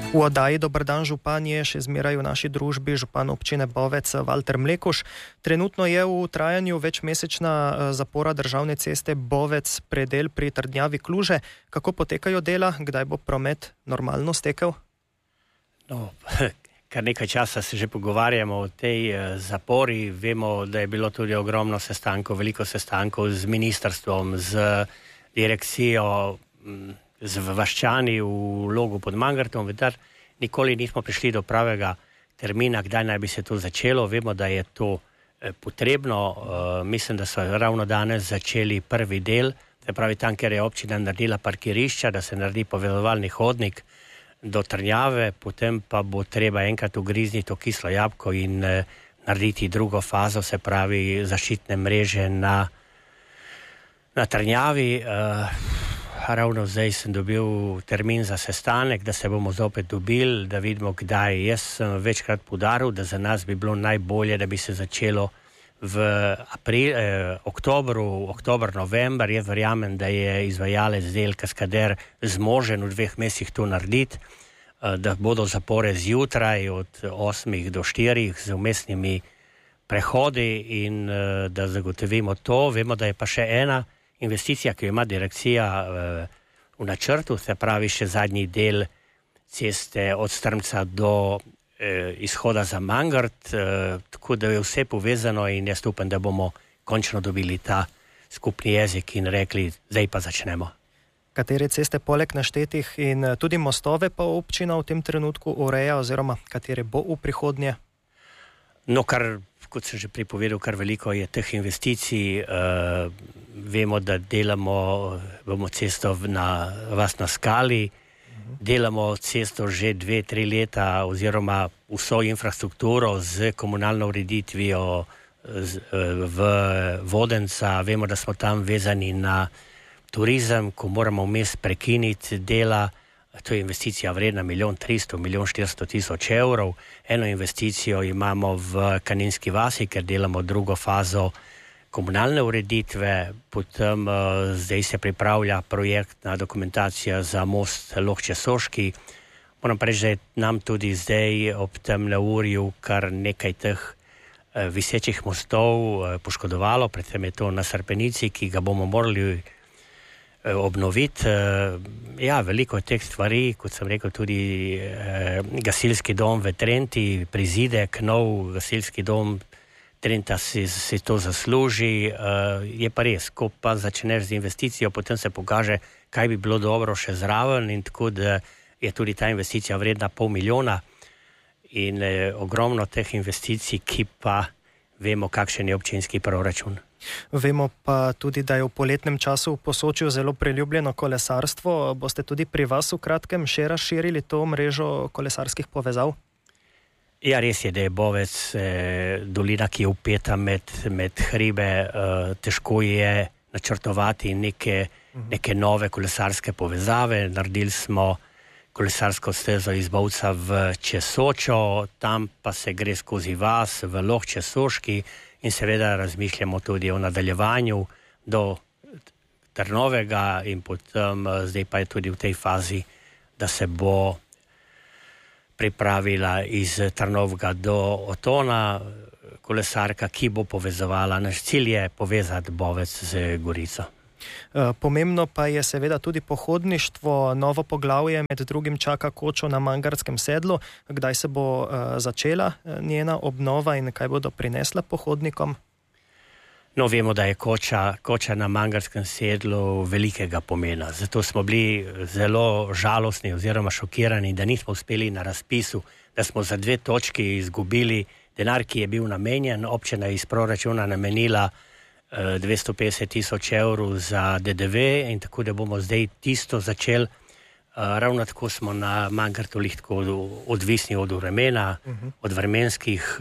V oddaji Dober dan župan je še zmeraj v naši družbi župan občine Bovec Valter Mlekuž. Trenutno je v trajanju večmesečna zapora državne ceste Bovec predel pri trdnjavi Kluže. Kako potekajo dela? Kdaj bo promet normalno stekel? No, kar nekaj časa se že pogovarjamo o tej zapori. Vemo, da je bilo tudi ogromno sestankov, veliko sestankov z ministrstvom, z direkcijo, z vaščani v Logu pod Mangartom, vendar nikoli nismo prišli do pravega termina, kdaj naj bi se to začelo. Vemo, da je to potrebno. Mislim, da so ravno danes začeli prvi del, se pravi tam, kjer je občina naredila parkirišča, da se naredi povezovalni hodnik do Trnjave, potem pa bo treba enkrat ugrizniti to kislo jabolko in narediti drugo fazo, se pravi zaščitne mreže na Trnjavi. Ravno zdaj sem dobil termin za sestanek, da se bomo zopet dobili, da vidimo kdaj. Jaz sem večkrat poudaril, da za nas bi bilo najbolje, da bi se začelo v oktober, november. Jaz verjamem, da je izvajalec del Kaskader zmožen v 2 mesecih to narediti, da bodo zapore zjutraj od 8 do 4 z umestnimi prehodi in da zagotovimo to. Vemo, da je pa še ena investicija, ki jo ima direkcija v načrtu, se pravi še zadnji del ceste od Strmca do izhoda za Mangart, tako da je vse povezano in jaz upam, da bomo končno dobili ta skupni jezik in rekli, zdaj pa začnemo. Katere ceste poleg naštetih in tudi mostove pa občina v tem trenutku ureja oziroma katere bo v prihodnje? No, kot sem že pripovedal, kar veliko je teh investicij. Vemo, da bomo cesto na Vas na Skali, delamo cesto že 2-3 leta oziroma vso infrastrukturo z komunalno ureditvijo v Vodenca. Vemo, da smo tam vezani na turizem, ko moramo vmes prekiniti dela. To je investicija vredna 1 300 000, 1 400 000 evrov. Eno investicijo imamo v Kaninski vasi, ker delamo drugo fazo komunalne ureditve, potem zdaj se pripravlja projektna dokumentacija za most Lohče-Soški. Moram reči, da je nam tudi zdaj ob tem neurju kar nekaj teh visečih mostov poškodovalo, predvsem je to na Srpenici, ki ga bomo morali obnoviti. Ja, veliko teh stvari, kot sem rekel, tudi gasilski dom v Trenti, prizidek, nov gasilski dom Trenta si to zasluži. Je pa res, ko pa začneš z investicijo, potem se pokaže, kaj bi bilo dobro še zraven in tako, da je tudi ta investicija vredna 500 000 in ogromno teh investicij, ki pa vemo, kakšen je občinski proračun. Vemo pa tudi, da je v poletnem času v Posočju zelo priljubljeno kolesarstvo. Boste tudi pri vas v kratkem še razširili to mrežo kolesarskih povezav? Ja, res je, da je Bovec dolina, ki je upeta med hribe. Težko je načrtovati neke nove kolesarske povezave. Naredili smo kolesarsko stezo iz Bovca v Česočo, tam pa se gre skozi vas v Lohče-Soški in seveda razmišljamo tudi o nadaljevanju do Trnovega in potem zdaj pa je tudi v tej fazi, da se bo pripravila iz Trnovega do Otona kolesarka, ki bo povezovala. Naš cilj je povezati Bovec z Gorico. Pomembno pa je seveda tudi pohodništvo. Novo poglavje med drugim čaka kočo na Mangartskem sedlu. Kdaj se bo začela njena obnova in kaj bodo prinesla pohodnikom? No, vemo, da je koča na Mangartskem sedlu velikega pomena. Zato smo bili zelo žalostni oziroma šokirani, da nismo uspeli na razpisu, da smo za 2 točki izgubili denar, ki je bil namenjen. Občina je iz proračuna namenila 250 000 evrov za DDV in tako, da bomo zdaj tisto začeli. Ravno tako smo na Mangartu lahko odvisni od vremena, od vremenskih.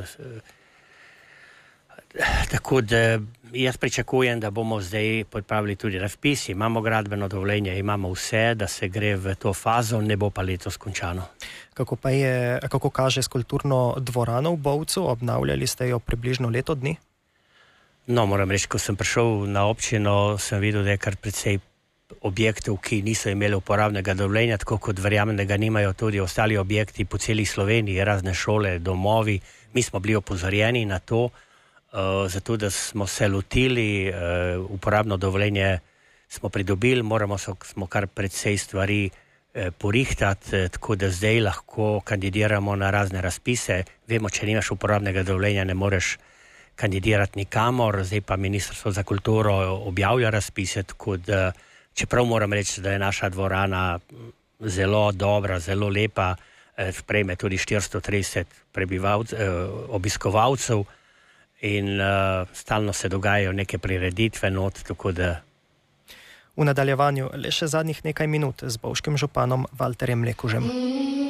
Tako da jaz pričakujem, da bomo zdaj pripravili tudi razpis, imamo gradbeno dovoljenje, imamo vse, da se gre v to fazo, ne bo pa letos končano. Kako kaže s kulturno dvorano v Bovcu? Obnavljali ste jo približno leto dni? No, moram reči, ko sem prišel na občino, sem videl, da je kar precej objektov, ki niso imeli uporabnega dovoljenja, tako kot verjamem, da ga nimajo tudi ostali objekti po celi Sloveniji, razne šole, domovi. Mi smo bili opozorjeni na to, zato da smo se lotili, uporabno dovoljenje smo pridobili, smo kar precej stvari porihtati, tako da zdaj lahko kandidiramo na razne razpise. Vemo, če nimaš uporabnega dovoljenja, ne moreš kandidirati nikamor, zdaj pa Ministrstvo za kulturo objavlja razpise, tako da, čeprav moram reči, da je naša dvorana zelo dobra, zelo lepa, sprejme tudi 430 obiskovalcev in stalno se dogajajo neke prireditve not, tako da. V nadaljevanju le še zadnjih nekaj minut z bovškim županom Valterjem Mlekužem.